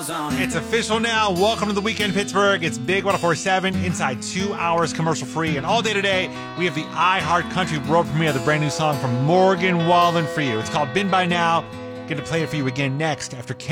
It's official now. Welcome to the weekend, Pittsburgh. It's Big 104.7 inside 2 hours commercial free. And all day today, we have the iHeart Country world premiere of the brand new song from Morgan Wallen for you. It's called Been By Now. Going to play it for you again next after Ken.